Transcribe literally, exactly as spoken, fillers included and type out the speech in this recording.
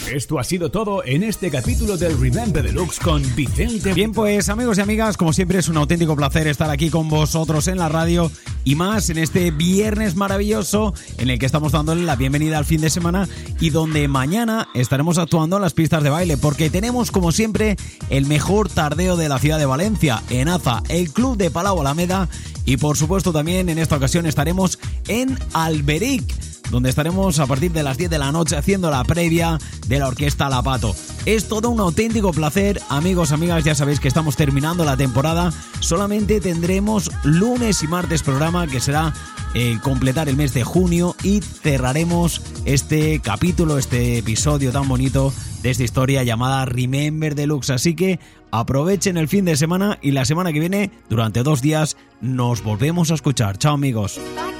Esto ha sido todo en este capítulo del Remember Deluxe con Vicente. Bien, pues amigos y amigas, como siempre es un auténtico placer estar aquí con vosotros en la radio y más en este viernes maravilloso en el que estamos dándole la bienvenida al fin de semana y donde mañana estaremos actuando en las pistas de baile porque tenemos como siempre el mejor tardeo de la ciudad de Valencia, en Aza, el Club de Palau Alameda, y por supuesto también en esta ocasión estaremos en Alberic, donde estaremos a partir de las diez de la noche haciendo la previa de la Orquesta La Pato. Es todo un auténtico placer, amigos, amigas, ya sabéis que estamos terminando la temporada, solamente tendremos lunes y martes programa que será eh, completar el mes de junio y cerraremos este capítulo, este episodio tan bonito de esta historia llamada Remember Deluxe, así que aprovechen el fin de semana y la semana que viene, durante dos días, nos volvemos a escuchar. Chao amigos.